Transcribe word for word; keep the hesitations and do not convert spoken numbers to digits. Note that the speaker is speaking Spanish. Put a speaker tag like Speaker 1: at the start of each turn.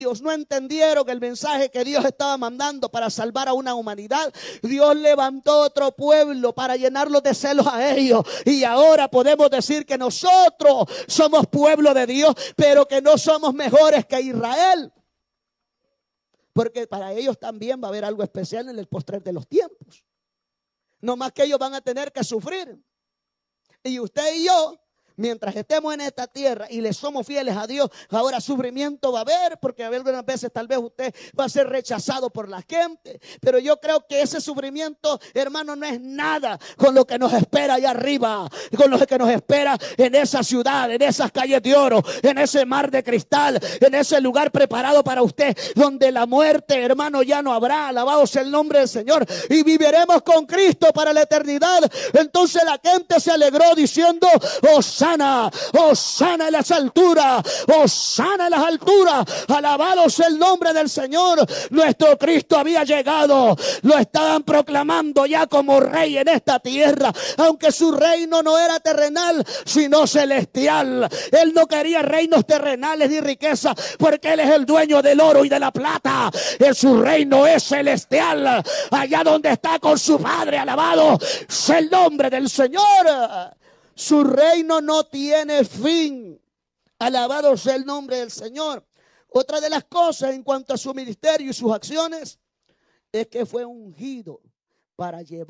Speaker 1: no entendieron el mensaje que Dios estaba mandando para salvar a una humanidad, Dios levantó otro pueblo para llenarlos de celos a ellos. Y ahora podemos decir que nosotros somos pueblo de Dios, pero que no somos mejores que Israel. Porque para ellos también va a haber algo especial en el postrer de los tiempos. No más que ellos van a tener que sufrir. Y usted y yo, mientras estemos en esta tierra y le somos fieles a Dios, ahora sufrimiento va a haber, porque algunas veces tal vez usted va a ser rechazado por la gente. Pero yo creo que ese sufrimiento, hermano, no es nada con lo que nos espera allá arriba, con lo que nos espera en esa ciudad, en esas calles de oro, en ese mar de cristal, en ese lugar preparado para usted, donde la muerte, hermano, ya no habrá. Alabado sea el nombre del Señor, y viviremos con Cristo para la eternidad. Entonces la gente se alegró diciendo: Hosana, Hosana en las alturas, Hosana en las alturas, alabado sea el nombre del Señor. Nuestro Cristo había llegado, lo estaban proclamando ya como rey en esta tierra, aunque su reino no era terrenal sino celestial. Él no quería reinos terrenales ni riqueza, porque Él es el dueño del oro y de la plata. En su reino es celestial, allá donde está con su Padre. Alabado sea el nombre del Señor. Su reino no tiene fin. Alabado sea el nombre del Señor. Otra de las cosas en cuanto a su ministerio y sus acciones es que fue ungido para llevar